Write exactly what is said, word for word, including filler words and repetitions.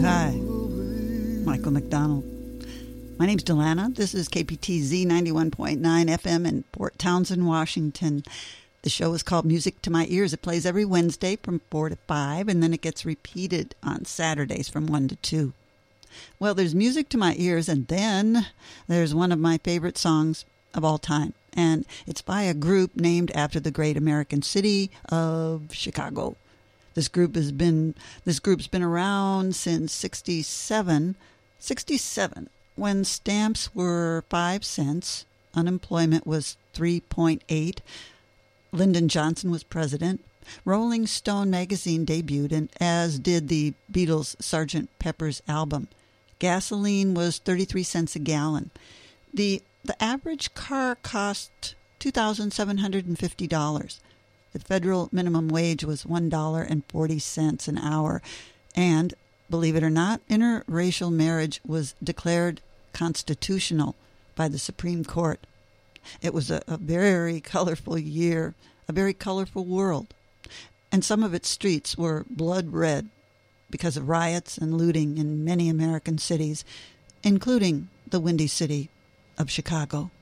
Hi, Michael McDonald. My name's Delana. This is K P T Z ninety-one point nine F M in Port Townsend, Washington. The show is called Music to My Ears. It plays every Wednesday from four to five, and then it gets repeated on Saturdays from one to two. Well, there's music to my ears, and then there's one of my favorite songs of all time. And it's by a group named after the great American city of Chicago. This group has been this group's been around since sixty-seven. sixty-seven, when stamps were five cents, unemployment was three point eight. Lyndon Johnson was president. Rolling Stone magazine debuted, and as did the Beatles' Sergeant Pepper's album. Gasoline was thirty-three cents a gallon. The the average car cost two thousand seven hundred fifty dollars. The federal minimum wage was one dollar and forty cents an hour. And, believe it or not, interracial marriage was declared constitutional by the Supreme Court. It was a, a very colorful year, a very colorful world. And some of its streets were blood red because of riots and looting in many American cities, including the Windy City of Chicago.